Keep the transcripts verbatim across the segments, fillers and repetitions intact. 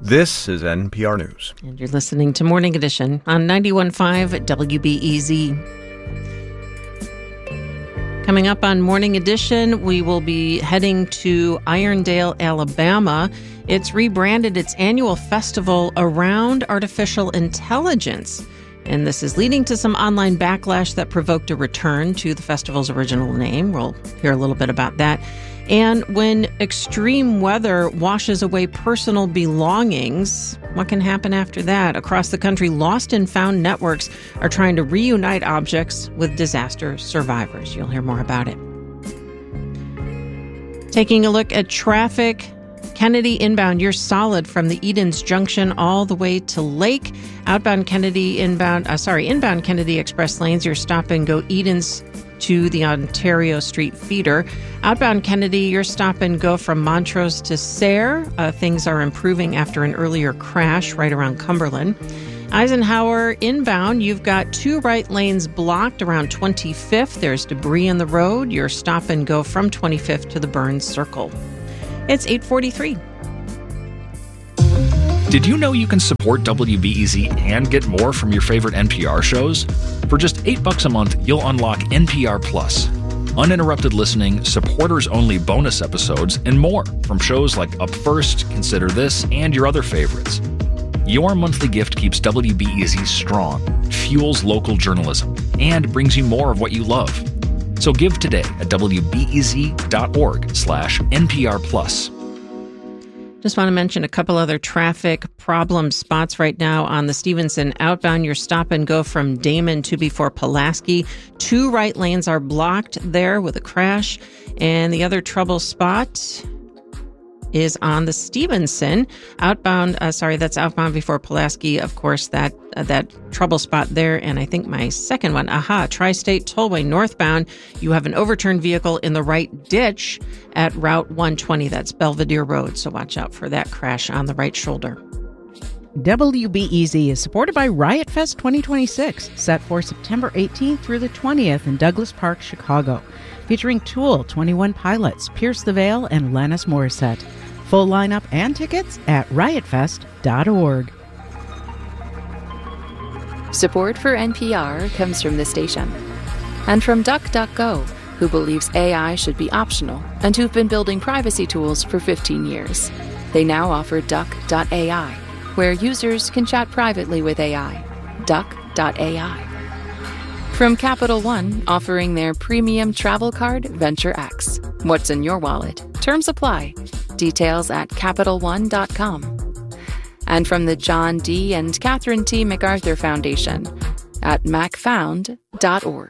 This is N P R News. And you're listening to Morning Edition on ninety-one point five W B E Z. Coming up on Morning Edition, we will be heading to Irondale, Alabama. It's rebranded its annual festival around artificial intelligence. And this is leading to some online backlash that provoked a return to the festival's original name. We'll hear a little bit about that. And when extreme weather washes away personal belongings, what can happen after that? Across the country, lost and found networks are trying to reunite objects with disaster survivors. You'll hear more about it. Taking a look at traffic. Kennedy inbound, you're solid from the Edens Junction all the way to Lake. Outbound Kennedy inbound, uh, sorry, inbound Kennedy Express lanes, your stop and go Edens to the Ontario Street feeder. Outbound Kennedy, your stop and go from Montrose to Sayre. Uh, things are improving after an earlier crash right around Cumberland. Eisenhower inbound, you've got two right lanes blocked around twenty-fifth. There's debris in the road. Your stop and go from twenty-fifth to the Burns Circle. It's eight forty-three. Did you know you can support W B E Z and get more from your favorite N P R shows? For just eight bucks a month, you'll unlock N P R Plus, uninterrupted listening, supporters-only bonus episodes, and more from shows like Up First, Consider This, and your other favorites. Your monthly gift keeps W B E Z strong, fuels local journalism, and brings you more of what you love. So give today at wbez.org slash NPR Plus. Just want to mention a couple other traffic problem spots right now on the Stevenson outbound. Your stop and go from Damon to before Pulaski. Two right lanes are blocked there with a crash. And the other trouble spot is on the Stevenson outbound. Uh, sorry, that's outbound before Pulaski. Of course, that uh, that trouble spot there. And I think my second one, aha, Tri-State Tollway northbound. You have an overturned vehicle in the right ditch at Route one twenty. That's Belvedere Road. So watch out for that crash on the right shoulder. W B E Z is supported by Riot Fest twenty twenty-six, set for September eighteenth through the twentieth in Douglas Park, Chicago, featuring Tool, twenty-one Pilots, Pierce the Veil, and Alanis Morissette. Full lineup and tickets at riot fest dot org. Support for N P R comes from the station and from DuckDuckGo, who believes A I should be optional and who've been building privacy tools for fifteen years. They now offer duck dot A I, where users can chat privately with A I. duck dot A I. From Capital One, offering their premium travel card, Venture X. What's in your wallet? Terms apply. Details at capital one dot com. And from the John D. and Catherine T. MacArthur Foundation at mac found dot org.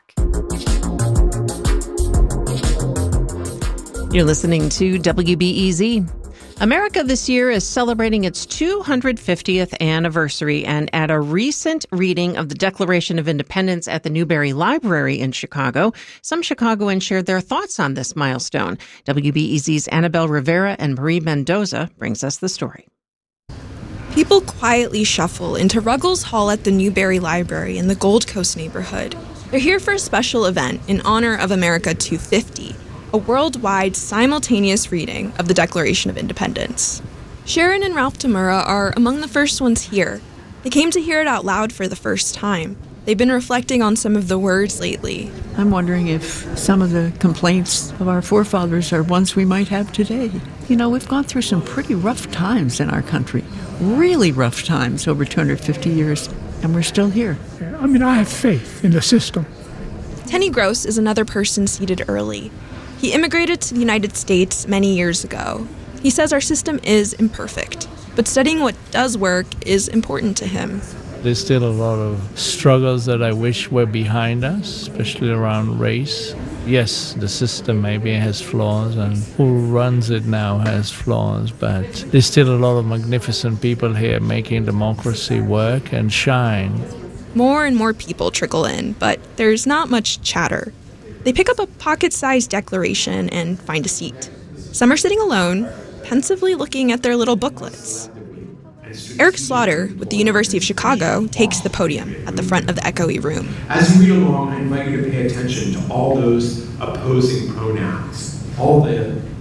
You're listening to W B E Z. America this year is celebrating its two hundred fiftieth anniversary, and at a recent reading of the Declaration of Independence at the Newberry Library in Chicago, some Chicagoans shared their thoughts on this milestone. W B E Z's Annabelle Rivera and Marie Mendoza brings us the story. People quietly shuffle into Ruggles Hall at the Newberry Library in the Gold Coast neighborhood. They're here for a special event in honor of America two fifty. A worldwide simultaneous reading of the Declaration of Independence. Sharon and Ralph Tamura are among the first ones here. They came to hear it out loud for the first time. They've been reflecting on some of the words lately. I'm wondering if some of the complaints of our forefathers are ones we might have today. You know, we've gone through some pretty rough times in our country. Really rough times over two hundred fifty years, and we're still here. I mean, I have faith in the system. Tenny Gross is another person seated early. He immigrated to the United States many years ago. He says our system is imperfect, but studying what does work is important to him. There's still a lot of struggles that I wish were behind us, especially around race. Yes, the system maybe has flaws, and who runs it now has flaws, but there's still a lot of magnificent people here making democracy work and shine. More and more people trickle in, but there's not much chatter. They pick up a pocket-sized declaration and find a seat. Some are sitting alone, pensively looking at their little booklets. Eric Slaughter, with the University of Chicago, takes the podium at the front of the echoey room. As you read along, I invite you to pay attention to all those opposing pronouns, all the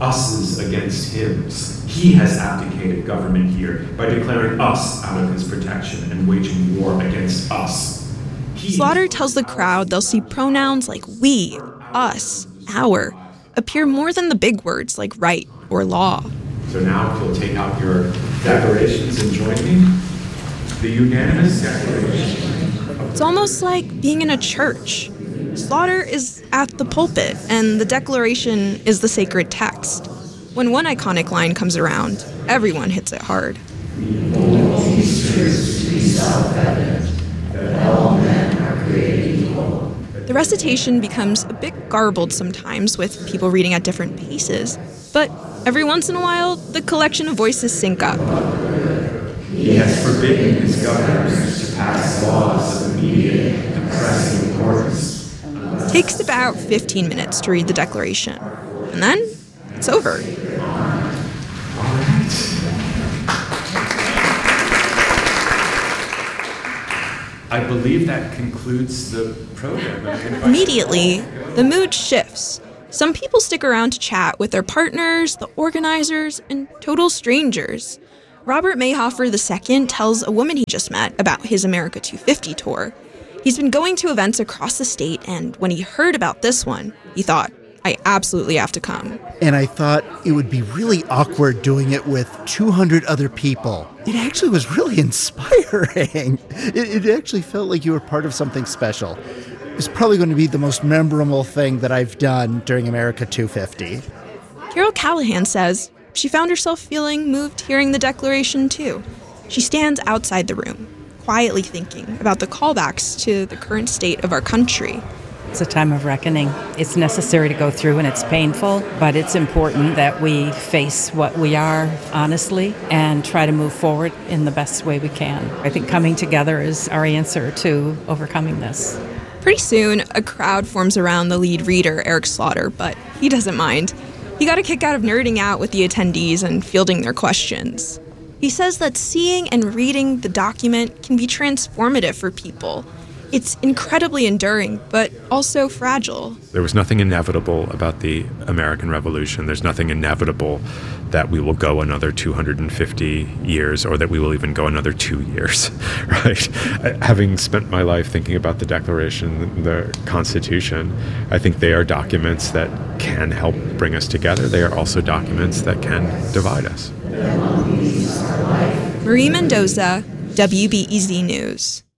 us's against hims. He has abdicated government here by declaring us out of his protection and waging war against us. He Slaughter tells the crowd they'll see pronouns like we, us, our appear more than the big words like right or law. So now if you'll take out your declarations and join me. The unanimous declaration. It's almost like being in a church. Slaughter is at the pulpit, and the Declaration is the sacred text. When one iconic line comes around, everyone hits it hard. The recitation becomes a bit garbled sometimes, with people reading at different paces, but every once in a while, the collection of voices sync up. He has forbidden his governors to pass laws of immediate and pressing importance. It takes about fifteen minutes to read the Declaration, and then it's over. I believe that concludes the program. Immediately, the mood shifts. Some people stick around to chat with their partners, the organizers, and total strangers. Robert Mayhofer the Second tells a woman he just met about his America two fifty tour. He's been going to events across the state, and when he heard about this one, he thought, I absolutely have to come. And I thought it would be really awkward doing it with two hundred other people. It actually was really inspiring. It, it actually felt like you were part of something special. It's probably going to be the most memorable thing that I've done during America two fifty. Carol Callahan says she found herself feeling moved hearing the Declaration, too. She stands outside the room, quietly thinking about the callbacks to the current state of our country. It's a time of reckoning. It's necessary to go through, and it's painful, but it's important that we face what we are honestly and try to move forward in the best way we can. I think coming together is our answer to overcoming this. Pretty soon, a crowd forms around the lead reader, Eric Slaughter, but he doesn't mind. He got a kick out of nerding out with the attendees and fielding their questions. He says that seeing and reading the document can be transformative for people. It's incredibly enduring, but also fragile. There was nothing inevitable about the American Revolution. There's nothing inevitable that we will go another two hundred fifty years or that we will even go another two years, right? Having spent my life thinking about the Declaration, the Constitution, I think they are documents that can help bring us together. They are also documents that can divide us. Marie Mendoza, W B E Z News.